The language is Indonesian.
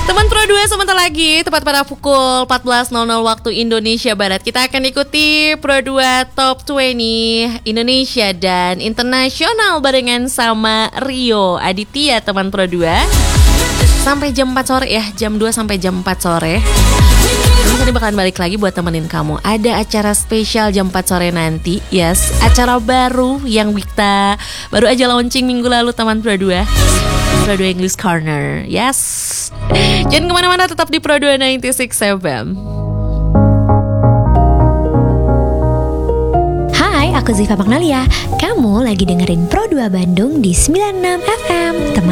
Teman Pro 2 sebentar lagi, tepat pada pukul 14.00 waktu Indonesia Barat, kita akan ikuti Pro 2 Top 20 Indonesia dan Internasional barengan sama Rio Aditya, teman Pro 2. Sampai jam 4 sore ya, jam 2 sampai jam 4 sore. Ini bakalan balik lagi buat temenin kamu. Ada acara spesial jam 4 sore nanti. Yes, acara baru yang kita baru aja launching minggu lalu, teman Pro 2. Pro 2 English Corner. Yes. Jangan kemana-mana, tetap di Pro 2 96 FM. Hai, aku Ziva Magnalia. Kamu lagi dengerin Pro 2 Bandung di 96 FM.